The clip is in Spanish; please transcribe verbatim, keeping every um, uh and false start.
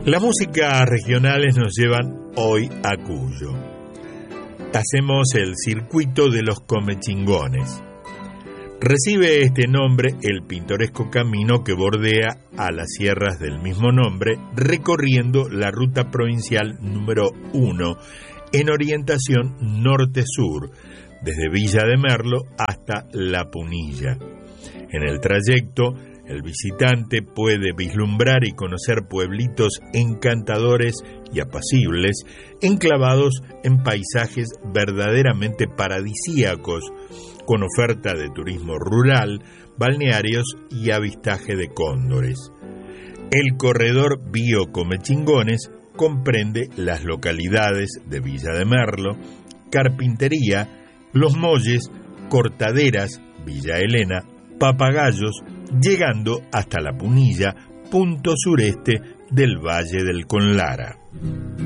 Las músicas regionales nos llevan hoy a Cuyo. Hacemos el circuito de los Comechingones. Recibe este nombre el pintoresco camino que bordea a las sierras del mismo nombre, recorriendo la ruta provincial número uno en orientación norte-sur, desde Villa de Merlo hasta La Punilla. En el trayecto, el visitante puede vislumbrar y conocer pueblitos encantadores y apacibles, enclavados en paisajes verdaderamente paradisíacos, con oferta de turismo rural, balnearios y avistaje de cóndores. El corredor Bío Comechingones comprende las localidades de Villa de Merlo, Carpintería, Los Molles, Cortaderas, Villa Elena, Papagayos, llegando hasta La Punilla, punto sureste del Valle del Conlara.